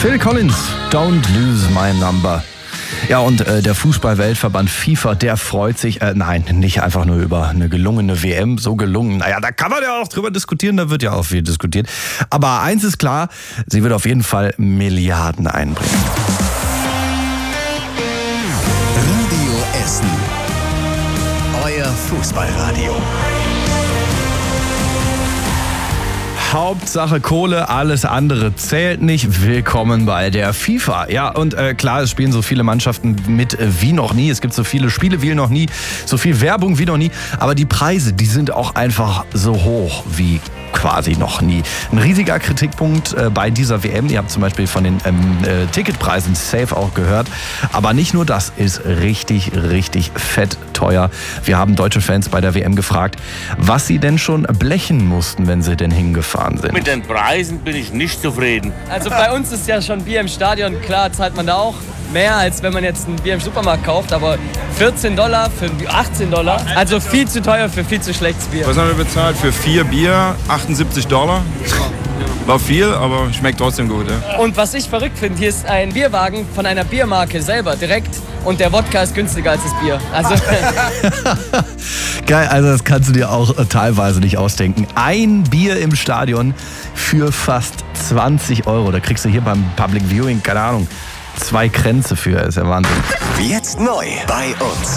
Phil Collins, Don't Lose My Number. Ja, und der Fußball-Weltverband FIFA, der freut sich, nein, nicht einfach nur über eine gelungene WM, so gelungen. Naja, da kann man ja auch drüber diskutieren, da wird ja auch viel diskutiert. Aber eins ist klar, sie wird auf jeden Fall Milliarden einbringen. Radio Essen. Euer Fußballradio. Hauptsache Kohle, alles andere zählt nicht. Willkommen bei der FIFA. Ja, und klar, es spielen so viele Mannschaften mit wie noch nie. Es gibt so viele Spiele wie noch nie, so viel Werbung wie noch nie. Aber die Preise, die sind auch einfach so hoch wie quasi noch nie. Ein riesiger Kritikpunkt bei dieser WM. Ihr habt zum Beispiel von den Ticketpreisen safe auch gehört. Aber nicht nur das ist richtig, richtig fett teuer. Wir haben deutsche Fans bei der WM gefragt, was sie denn schon blechen mussten, wenn sie denn hingefahren sind. Mit den Preisen bin ich nicht zufrieden. Also bei uns ist ja schon Bier im Stadion, klar zahlt man da auch mehr, als wenn man jetzt ein Bier im Supermarkt kauft, aber $14 für $18, also viel zu teuer für viel zu schlechtes Bier. Was haben wir bezahlt? Für 4 Bier $78. War viel, aber schmeckt trotzdem gut. Ja. Und was ich verrückt finde, hier ist ein Bierwagen von einer Biermarke selber direkt und der Wodka ist günstiger als das Bier. Also Geil, also das kannst du dir auch teilweise nicht ausdenken. Ein Bier im Stadion für fast 20 Euro. Da kriegst du hier beim Public Viewing, keine Ahnung, 2 Kränze für. Ist ja Wahnsinn. Jetzt neu bei uns.